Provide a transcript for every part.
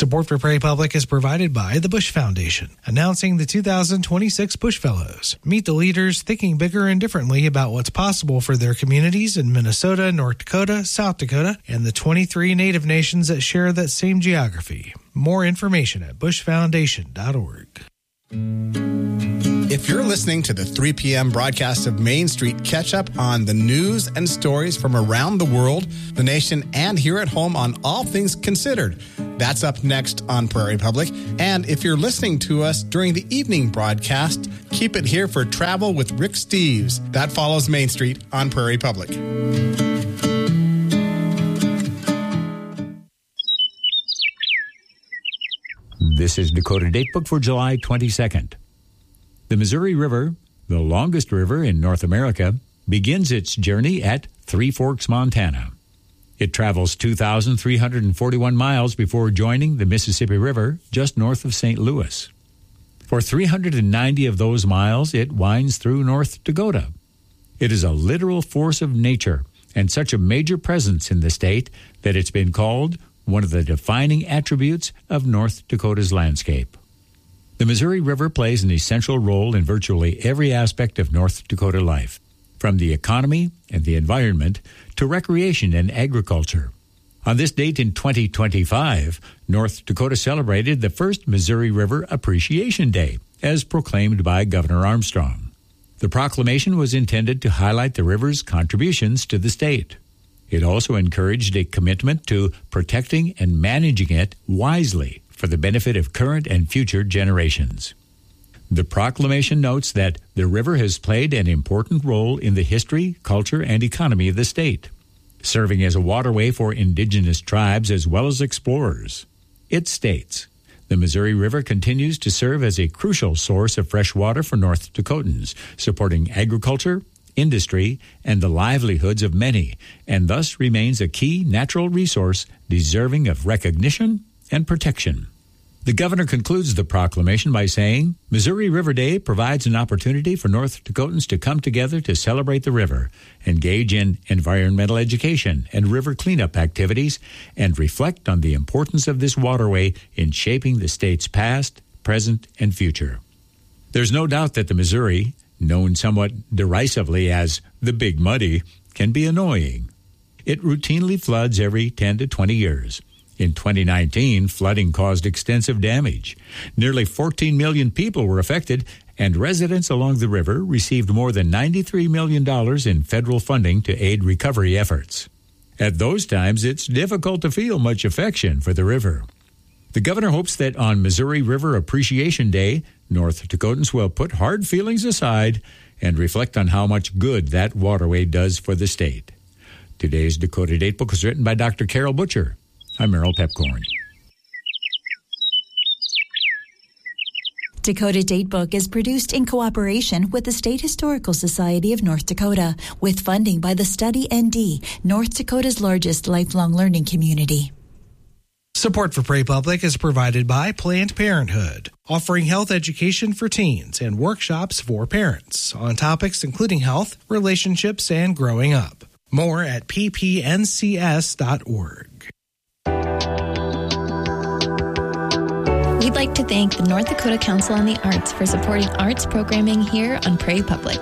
Support for Prairie Public is provided by the Bush Foundation, announcing the 2026 Bush Fellows. Meet the leaders thinking bigger and differently about what's possible for their communities in Minnesota, North Dakota, South Dakota, and the 23 Native nations that share that same geography. More information at bushfoundation.org. If you're listening to the 3 p.m. broadcast of Main Street, catch up on the news and stories from around the world, the nation, and here at home on All Things Considered. That's up next on Prairie Public. And if you're listening to us during the evening broadcast, keep it here for Travel with Rick Steves. That follows Main Street on Prairie Public. This is Dakota Datebook for July 22nd. The Missouri River, the longest river in North America, begins its journey at Three Forks, Montana. It travels 2,341 miles before joining the Mississippi River just north of St. Louis. For 390 of those miles, it winds through North Dakota. It is a literal force of nature and such a major presence in the state that it's been called one of the defining attributes of North Dakota's landscape. The Missouri River plays an essential role in virtually every aspect of North Dakota life, from the economy and the environment to recreation and agriculture. On this date in 2025, North Dakota celebrated the first Missouri River Appreciation Day, as proclaimed by Governor Armstrong. The proclamation was intended to highlight the river's contributions to the state. It also encouraged a commitment to protecting and managing it wisely for the benefit of current and future generations. The proclamation notes that the river has played an important role in the history, culture, and economy of the state, serving as a waterway for indigenous tribes as well as explorers. It states, the Missouri River continues to serve as a crucial source of fresh water for North Dakotans, supporting agriculture, industry, and the livelihoods of many, and thus remains a key natural resource deserving of recognition and protection. The governor concludes the proclamation by saying, Missouri River Day provides an opportunity for North Dakotans to come together to celebrate the river, engage in environmental education and river cleanup activities, and reflect on the importance of this waterway in shaping the state's past, present, and future. There's no doubt that the Missouri, known somewhat derisively as the Big Muddy, can be annoying. It routinely floods every 10 to 20 years. In 2019, flooding caused extensive damage. Nearly 14 million people were affected, and residents along the river received more than $93 million in federal funding to aid recovery efforts. At those times, it's difficult to feel much affection for the river. The governor hopes that on Missouri River Appreciation Day, North Dakotans will put hard feelings aside and reflect on how much good that waterway does for the state. Today's Dakota Datebook was written by Dr. Carol Butcher. I'm Merrill Pepcorn. Dakota Datebook is produced in cooperation with the State Historical Society of North Dakota, with funding by the Study ND, North Dakota's largest lifelong learning community. Support for Prairie Public is provided by Planned Parenthood, offering health education for teens and workshops for parents on topics including health, relationships, and growing up. More at ppncs.org. We'd like to thank the North Dakota Council on the Arts for supporting arts programming here on Prairie Public.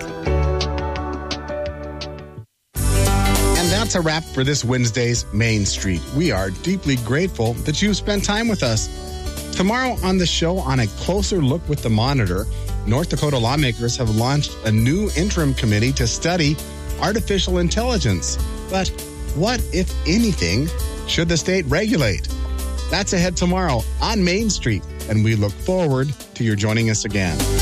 And that's a wrap for this Wednesday's Main Street. We are deeply grateful that you spent time with us. Tomorrow on the show, on a closer look with the Monitor, North Dakota lawmakers have launched a new interim committee to study artificial intelligence. But what, if anything, should the state regulate? That's ahead tomorrow on Main Street, and we look forward to your joining us again.